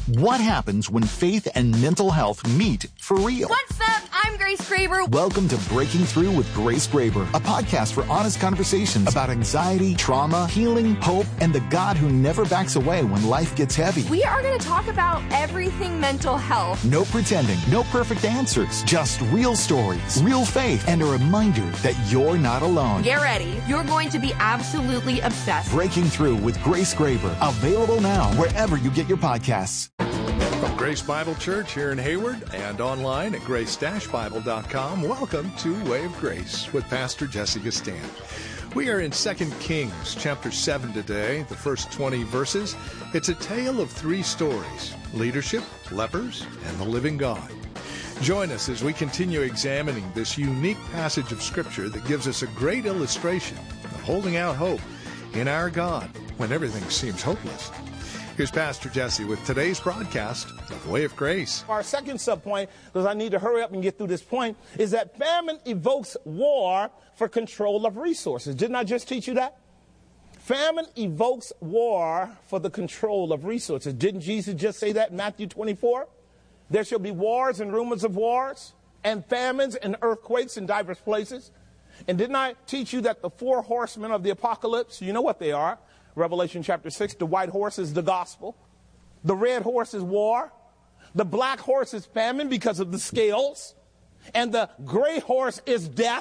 What happens when faith and mental health meet for real? What's up? I'm Grace Graber. Welcome to Breaking Through with Grace Graber, a podcast for honest conversations about anxiety, trauma, healing, hope, and the God who never backs away when life gets heavy. We are going to talk about everything mental health. No pretending, no perfect answers, just real stories, real faith, and a reminder that you're not alone. Get ready. You're going to be absolutely obsessed. Breaking Through with Grace Graber, available now wherever you get your podcasts. From Grace Bible Church here in Hayward and online at grace-bible.com, welcome to Way of Grace with Pastor Jesse Gastan. We are in 2 Kings chapter 7 today, the first 20 verses. It's a tale of three stories: leadership, lepers, and the living God. Join us as we continue examining this unique passage of Scripture that gives us a great illustration of holding out hope in our God when everything seems hopeless. Here's Pastor Jesse with today's broadcast of Way of Grace. Our second subpoint, because I need to hurry up and get through this point, is that famine evokes war for control of resources. Didn't I just teach you that? Famine evokes war for the control of resources. Didn't Jesus just say that in Matthew 24? There shall be wars and rumors of wars and famines and earthquakes in diverse places. And didn't I teach you that the four horsemen of the apocalypse, you know what they are? Revelation chapter 6, the white horse is the gospel. The red horse is war. The black horse is famine because of the scales. And the gray horse is death.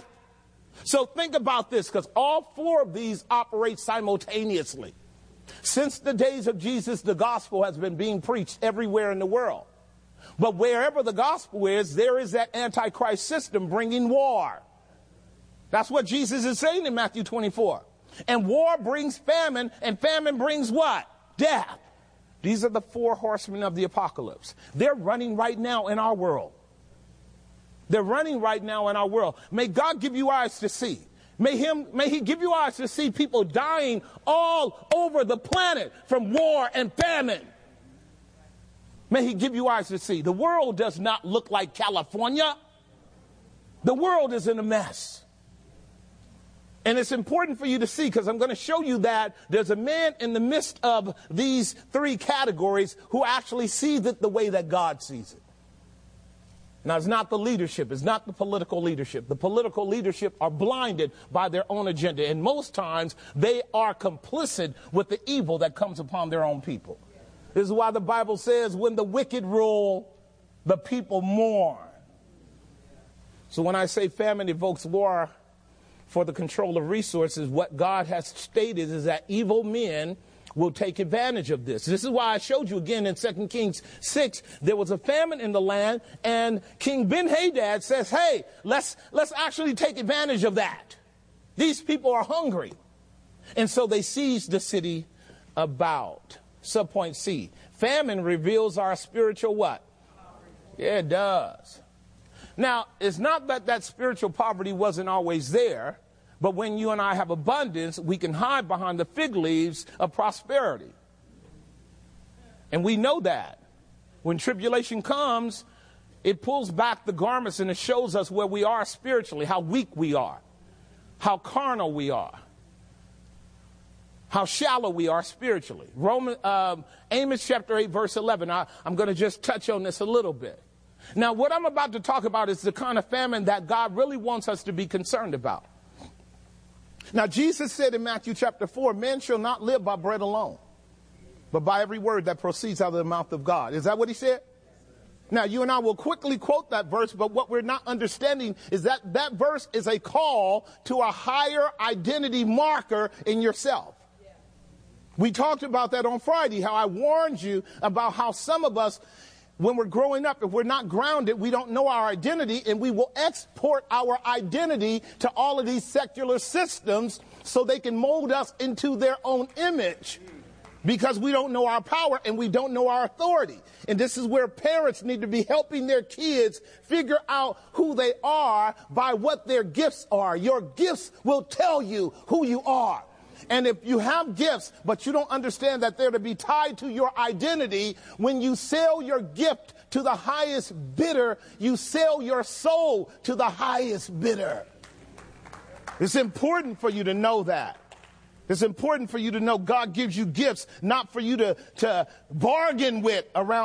So think about this, because all four of these operate simultaneously. Since the days of Jesus, the gospel has been being preached everywhere in the world. But wherever the gospel is, there is that antichrist system bringing war. That's what Jesus is saying in Matthew 24. And war brings famine, and famine brings what? Death. These are the four horsemen of the apocalypse. They're running right now in our world. They're running right now in our world. May God give you eyes to see. May he give you eyes to see people dying all over the planet from war and famine. May he give you eyes to see. The world does not look like California. The world is in a mess. And it's important for you to see, because I'm going to show you that there's a man in the midst of these three categories who actually sees it the way that God sees it. Now, it's not the leadership. It's not the political leadership. The political leadership are blinded by their own agenda. And most times, they are complicit with the evil that comes upon their own people. This is why the Bible says, when the wicked rule, the people mourn. So when I say famine evokes war for the control of resources, what God has stated is that evil men will take advantage of this. This is why I showed you again in 2 Kings 6, there was a famine in the land, and King Ben-Hadad says, hey, let's actually take advantage of that. These people are hungry. And so they seized the city about. Subpoint C, famine reveals our spiritual what? Yeah, it does. Now, it's not that spiritual poverty wasn't always there, but when you and I have abundance, we can hide behind the fig leaves of prosperity. And we know that. When tribulation comes, it pulls back the garments and it shows us where we are spiritually, how weak we are, how carnal we are, how shallow we are spiritually. Amos chapter 8, verse 11. I'm going to just touch on this a little bit. Now, what I'm about to talk about is the kind of famine that God really wants us to be concerned about. Now, Jesus said in Matthew chapter 4, men shall not live by bread alone, but by every word that proceeds out of the mouth of God. Is that what he said? Now, you and I will quickly quote that verse, but what we're not understanding is that that verse is a call to a higher identity marker in yourself. We talked about that on Friday, how I warned you about how some of us, when we're growing up, if we're not grounded, we don't know our identity, and we will export our identity to all of these secular systems so they can mold us into their own image, because we don't know our power and we don't know our authority. And this is where parents need to be helping their kids figure out who they are by what their gifts are. Your gifts will tell you who you are. And if you have gifts, but you don't understand that they're to be tied to your identity, when you sell your gift to the highest bidder, you sell your soul to the highest bidder. It's important for you to know that. It's important for you to know God gives you gifts, not for you to bargain with around